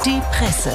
Die Presse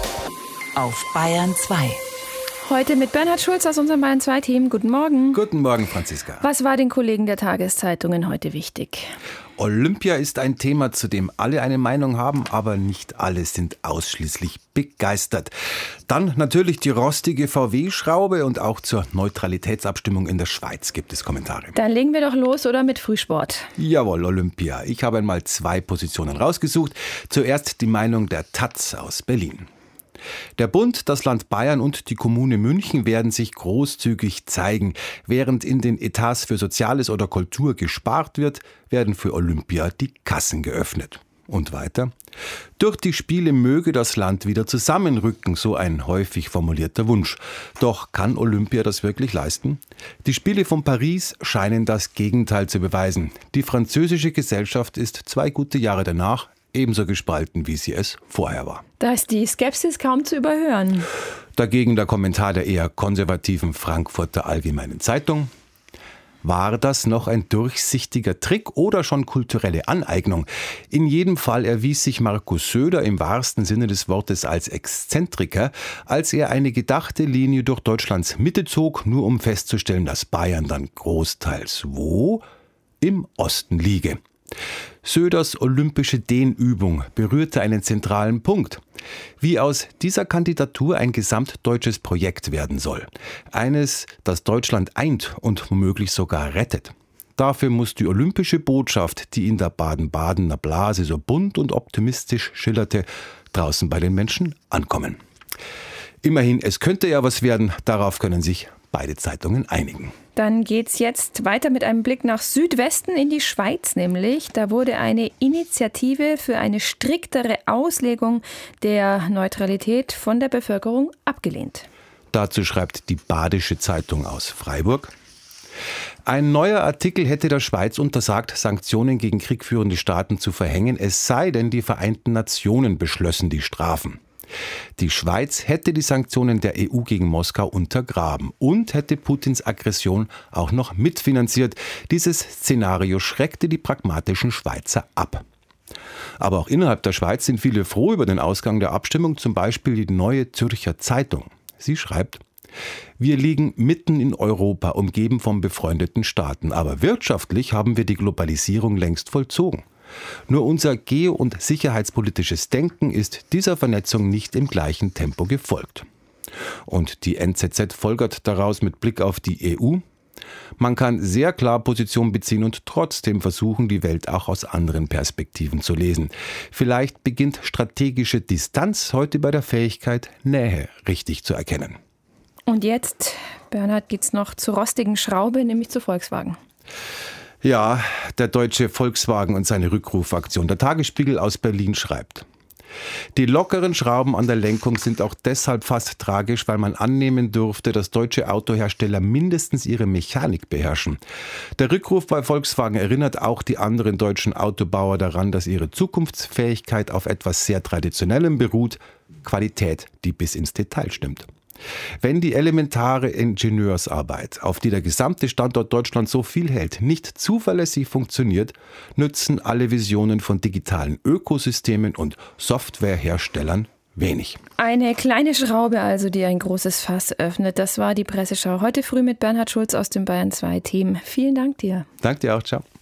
auf Bayern 2. Heute mit Bernhard Schulz aus unserem Bayern 2 Team. Guten Morgen. Guten Morgen, Franziska. Was war den Kollegen der Tageszeitungen heute wichtig? Olympia ist ein Thema, zu dem alle eine Meinung haben, aber nicht alle sind ausschließlich begeistert. Dann natürlich die rostige VW-Schraube und auch zur Neutralitätsabstimmung in der Schweiz gibt es Kommentare. Dann legen wir doch los, oder mit Frühsport? Jawohl, Olympia. Ich habe einmal 2 Positionen rausgesucht. Zuerst die Meinung der taz aus Berlin. Der Bund, das Land Bayern und die Kommune München werden sich großzügig zeigen. Während in den Etats für Soziales oder Kultur gespart wird, werden für Olympia die Kassen geöffnet. Und weiter? Durch die Spiele möge das Land wieder zusammenrücken, so ein häufig formulierter Wunsch. Doch kann Olympia das wirklich leisten? Die Spiele von Paris scheinen das Gegenteil zu beweisen. Die französische Gesellschaft ist 2 gute Jahre danach ebenso gespalten, wie sie es vorher war. Da ist die Skepsis kaum zu überhören. Dagegen der Kommentar der eher konservativen Frankfurter Allgemeinen Zeitung. War das noch ein durchsichtiger Trick oder schon kulturelle Aneignung? In jedem Fall erwies sich Markus Söder im wahrsten Sinne des Wortes als Exzentriker, als er eine gedachte Linie durch Deutschlands Mitte zog, nur um festzustellen, dass Bayern dann großteils wo? Im Osten liege. Söders olympische Dehnübung berührte einen zentralen Punkt. Wie aus dieser Kandidatur ein gesamtdeutsches Projekt werden soll. Eines, das Deutschland eint und womöglich sogar rettet. Dafür muss die olympische Botschaft, die in der Baden-Badener Blase so bunt und optimistisch schillerte, draußen bei den Menschen ankommen. Immerhin, es könnte ja was werden, darauf können sich beide Zeitungen einigen. Dann geht's jetzt weiter mit einem Blick nach Südwesten in die Schweiz nämlich. Da wurde eine Initiative für eine striktere Auslegung der Neutralität von der Bevölkerung abgelehnt. Dazu schreibt die Badische Zeitung aus Freiburg. Ein neuer Artikel hätte der Schweiz untersagt, Sanktionen gegen kriegführende Staaten zu verhängen, es sei denn, die Vereinten Nationen beschlössen die Strafen. Die Schweiz hätte die Sanktionen der EU gegen Moskau untergraben und hätte Putins Aggression auch noch mitfinanziert. Dieses Szenario schreckte die pragmatischen Schweizer ab. Aber auch innerhalb der Schweiz sind viele froh über den Ausgang der Abstimmung, zum Beispiel die Neue Zürcher Zeitung. Sie schreibt: Wir liegen mitten in Europa, umgeben von befreundeten Staaten, aber wirtschaftlich haben wir die Globalisierung längst vollzogen. Nur unser geo- und sicherheitspolitisches Denken ist dieser Vernetzung nicht im gleichen Tempo gefolgt. Und die NZZ folgert daraus mit Blick auf die EU: Man kann sehr klar Position beziehen und trotzdem versuchen, die Welt auch aus anderen Perspektiven zu lesen. Vielleicht beginnt strategische Distanz heute bei der Fähigkeit, Nähe richtig zu erkennen. Und jetzt, Bernhard, geht's noch zur rostigen Schraube, nämlich zu Volkswagen. Ja, der deutsche Volkswagen und seine Rückrufaktion. Der Tagesspiegel aus Berlin schreibt: Die lockeren Schrauben an der Lenkung sind auch deshalb fast tragisch, weil man annehmen dürfte, dass deutsche Autohersteller mindestens ihre Mechanik beherrschen. Der Rückruf bei Volkswagen erinnert auch die anderen deutschen Autobauer daran, dass ihre Zukunftsfähigkeit auf etwas sehr Traditionellem beruht: Qualität, die bis ins Detail stimmt. Wenn die elementare Ingenieursarbeit, auf die der gesamte Standort Deutschland so viel hält, nicht zuverlässig funktioniert, nützen alle Visionen von digitalen Ökosystemen und Softwareherstellern wenig. Eine kleine Schraube also, die ein großes Fass öffnet. Das war die Presseschau heute früh mit Bernhard Schulz aus dem Bayern 2 Team. Vielen Dank dir. Danke dir auch, ciao.